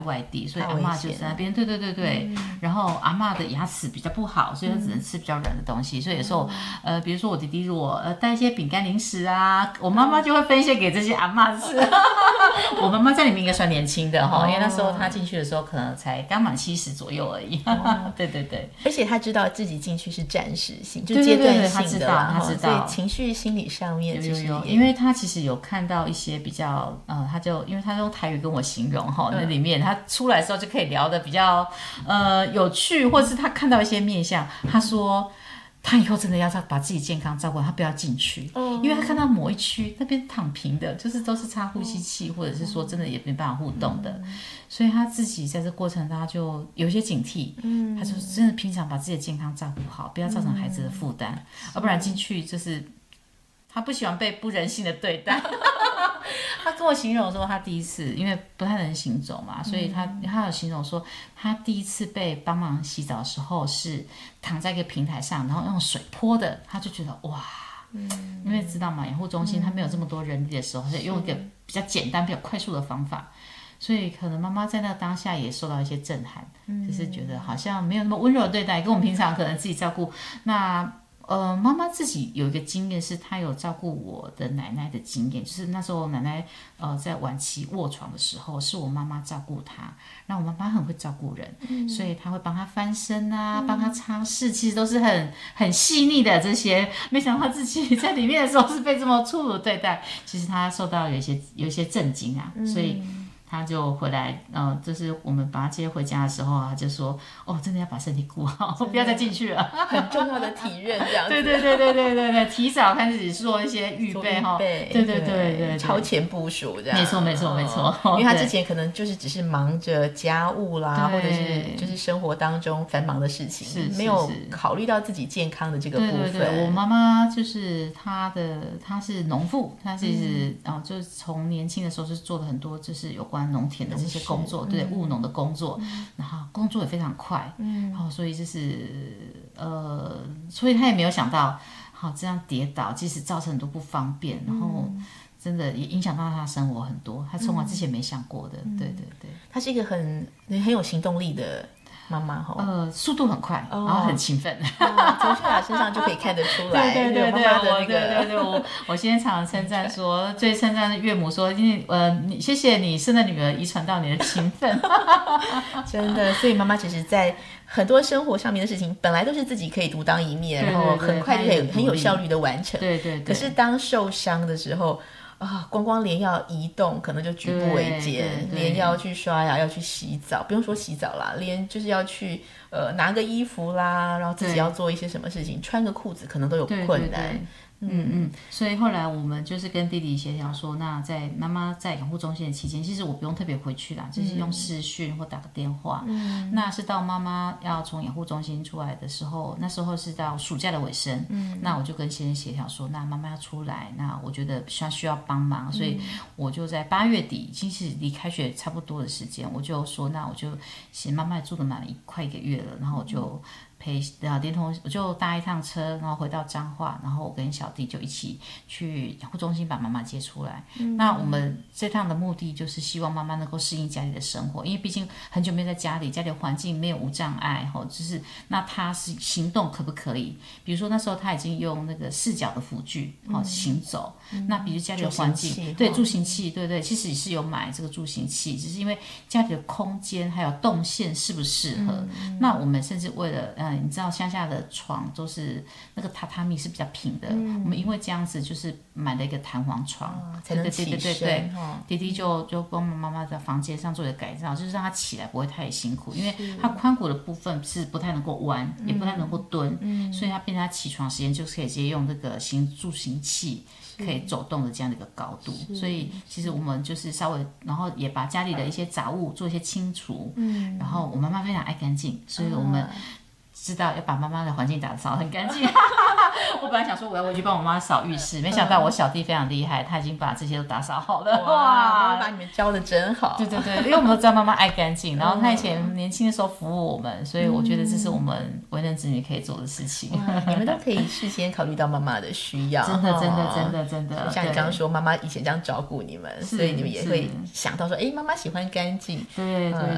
外地，所以阿嬷就在那边，对，然后阿嬷的牙齿比较不好，所以她只能吃比较软的东西，所以有时候比如说我弟弟如果带一些饼干零食啊，我妈妈就会分一些给这些阿嬷吃。我妈妈在里面应该算年轻的哈，因为那时候她进去的时候可能才刚满70左右而已。对， 而且她知道自己进去是暂时性，就阶段性的啦， 她知道， 所以情绪心理上面有，因为她其实有看到一些比较她就因为她用台语跟我形容哈，那里面她出来的时候就可以聊得比较有趣，或者是她看到一些面向，她说他以后真的要把自己健康照顾好，他不要进去，因为他看到某一区那边躺平的，就是都是插呼吸器，或者是说真的也没办法互动的，所以他自己在这过程他就有一些警惕，他就真的平常把自己的健康照顾好，不要造成孩子的负担，要不然进去就是他不喜欢被不人性的对待。他跟我形容说，他第一次因为不太能行走嘛，所以他有形容说，他第一次被帮忙洗澡的时候是躺在一个平台上，然后用水泼的，他就觉得哇，因为知道嘛，养护中心他没有这么多人力的时候，他就用一个比较简单、比较快速的方法，所以可能妈妈在那个当下也受到一些震撼，就是觉得好像没有那么温柔的对待，跟我们平常可能自己照顾那。妈妈自己有一个经验是，她有照顾我的奶奶的经验，就是那时候奶奶在晚期卧床的时候，是我妈妈照顾她。那我妈妈很会照顾人，所以她会帮她翻身啊，帮她擦拭，其实都是很细腻的这些。没想到她自己在里面的时候是被这么粗鲁对待，其实她受到有一些震惊啊，所以。他就回来，就是我们把他接回家的时候啊，他就说，真的要把身体顾好，不要再进去了， 很重要的体认这样子。 对，提早开始做一些预备哈，对， 超前部署这样。 没错， 因为他之前可能就是只是忙着家务啦，或者是就是生活当中繁忙的事情，没有考虑到自己健康的这个部分。 对，我妈妈就是她是农妇，她是就是从年轻的时候是做了很多就是有关农田的这些工作，对，务农的工作，然后工作也非常快，所以就是所以他也没有想到，这样跌倒，即使造成很多不方便，然后真的也影响到他的生活很多，他从来之前没想过的，对， 他是一个很有行动力的。妈妈速度很快，然后很勤奋， 从秀雅身上就可以看得出来。 对，我现在常常称赞说，最称赞的岳母说，因为谢谢你生的女儿遗传到你的勤奋， 真的。所以妈妈其实在很多生活上面的事情，本来都是自己可以独当一面，然后很快就可以很有效率的完成。 对。 可是当受伤的时候。光连要移动可能就举步维艰，连要去刷牙要去洗澡，不用说洗澡啦，连就是要去拿个衣服啦，然后自己要做一些什么事情，穿个裤子可能都有困难。 所以后来我们就是跟弟弟协调说，那在妈妈在养护中心的期间，其实我不用特别回去啦，就是用视讯或打个电话。那是到妈妈要从养护中心出来的时候，那时候是到暑假的尾声。那我就跟先生协调说，那妈妈要出来，那我觉得需要帮忙，所以我就在8月底，其实离开学差不多的时间，我就说，那我就嫌妈妈也住得快1个月了，然后我就。连同我就搭一趟车，然后回到彰化，然后我跟小弟就一起去养护中心把妈妈接出来。那我们这趟的目的就是希望妈妈能够适应家里的生活，因为毕竟很久没有在家里，家里的环境没有无障碍，就是那她是行动可不可以？比如说那时候她已经用那个4脚的辅具行走，那比如家里的环境，对，助行器，对，其实也是有买这个助行器，只是因为家里的空间还有动线适不适合。那我们甚至为了你知道乡下的床都是那个榻榻米是比较平的，我们因为这样子就是买了一个弹簧床， 才能起身。 弟弟就帮妈妈在房间上做一个改造，就是让他起来不会太辛苦，因为他髋骨的部分是不太能够弯，也不太能够蹲，所以他变成他起床时间就可以直接用这个助行器可以走动的这样的一个高度，所以其实我们就是稍微，然后也把家里的一些杂物做一些清除，然后我妈妈非常爱干净，所以我们知道要把妈妈的环境打扫很干净。我本来想说我要回去帮我妈扫浴室，没想到我小弟非常厉害，他已经把这些都打扫好了。 哇，把你们教的真好。 对，因为我们都知道妈妈爱干净，然后她以前年轻的时候服务我们，所以我觉得这是我们为人子女可以做的事情。 你们都可以事先考虑到妈妈的需要， 真的。 像你刚刚说，妈妈以前这样照顾你们，所以你们也会想到说，妈妈喜欢干净。 对，